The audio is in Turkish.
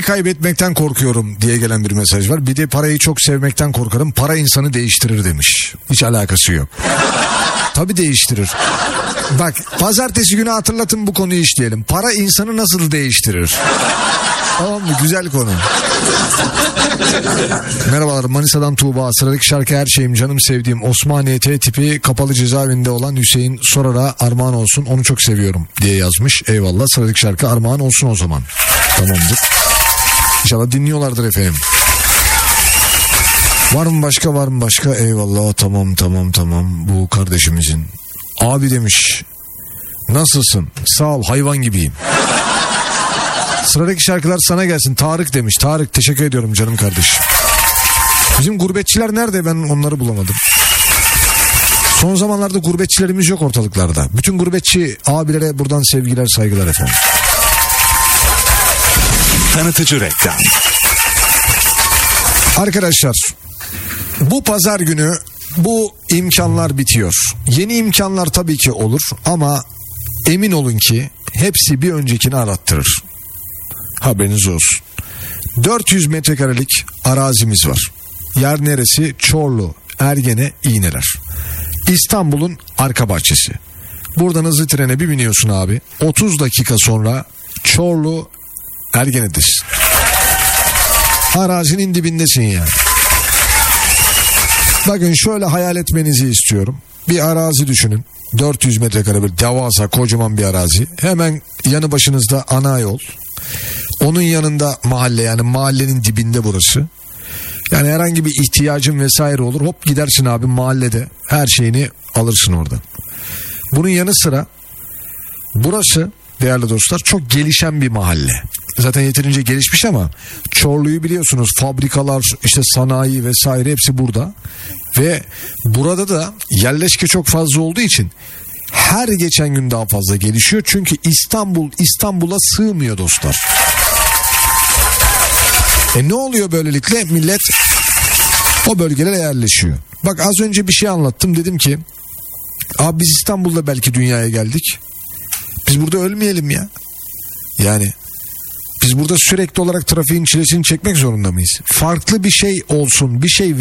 kaybetmekten korkuyorum diye gelen bir mesaj var. Bir de parayı çok sevmekten korkarım. Para insanı değiştirir demiş. Hiç alakası yok. Tabii değiştirir. Bak, pazartesi günü hatırlatın, bu konuyu işleyelim. Para insanı nasıl değiştirir? Tamam mı? Güzel konu. Merhabalar, Manisa'dan Tuğba. Sıradaki şarkı her şeyim, canım sevdiğim Osmaniye T tipi kapalı cezaevinde olan Hüseyin Sorar'a armağan olsun. Onu çok seviyorum diye yazmış. Eyvallah, sıradaki şarkı armağan olsun o zaman. Tamamdır. İnşallah dinliyorlardır efendim. Var mı başka, var mı başka? Eyvallah, tamam. Bu kardeşimizin. Abi demiş, nasılsın? Sağ ol, hayvan gibiyim. Sıradaki şarkılar sana gelsin. Tarık demiş. Tarık, teşekkür ediyorum canım kardeşim. Bizim gurbetçiler nerede, ben onları bulamadım. Son zamanlarda gurbetçilerimiz yok ortalıklarda. Bütün gurbetçi abilere buradan sevgiler, saygılar efendim. Tanıtıcı reklam. Arkadaşlar, bu pazar günü bu imkanlar bitiyor. Yeni imkanlar tabii ki olur ama emin olun ki hepsi bir öncekini arattırır. Haberiniz olsun. 400 metrekarelik arazimiz var. Yer neresi? Çorlu, Ergene, İğneler. İstanbul'un arka bahçesi. Buradan hızlı trene bir biniyorsun abi. 30 dakika sonra Çorlu, Ergene'desin. Arazinin dibindesin yani. Bakın, şöyle hayal etmenizi istiyorum. Bir arazi düşünün. 400 metrekare bir devasa kocaman bir arazi. Hemen yanı başınızda ana yol. Onun yanında mahalle, yani mahallenin dibinde burası. Yani herhangi bir ihtiyacın vesaire olur. Hop gidersin abi mahallede, her şeyini alırsın orada. Bunun yanı sıra burası değerli dostlar çok gelişen bir mahalle. Zaten yeterince gelişmiş ama Çorlu'yu biliyorsunuz, fabrikalar, işte sanayi vesaire hepsi burada. Ve burada da yerleşke çok fazla olduğu için her geçen gün daha fazla gelişiyor. Çünkü İstanbul'a sığmıyor dostlar. Ne oluyor böylelikle? Millet o bölgelere yerleşiyor. Bak, az önce bir şey anlattım, dedim ki abi biz İstanbul'da belki dünyaya geldik. Biz burada ölmeyelim ya. Yani biz burada sürekli olarak trafiğin çilesini çekmek zorunda mıyız? Farklı bir şey olsun, bir şey